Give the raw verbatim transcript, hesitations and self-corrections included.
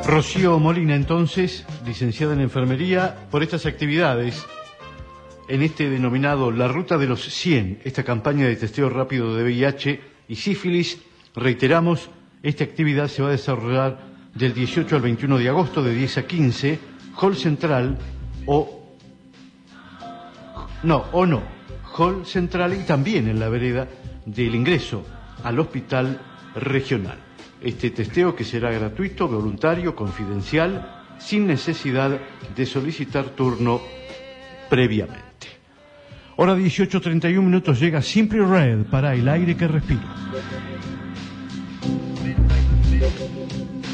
Rocío Molina, entonces, licenciada en enfermería, por estas actividades en este denominado La Ruta de los cien, esta campaña de testeo rápido de V I H y sífilis. Reiteramos, esta actividad se va a desarrollar del dieciocho al veintiuno de agosto, de diez a quince, Hall Central o... No, o no, Hall Central y también en la vereda del ingreso al Hospital Regional. Este testeo que será gratuito, voluntario, confidencial, sin necesidad de solicitar turno previamente. Hora dieciocho treinta y uno minutos, llega Simply Red para el aire que respiro.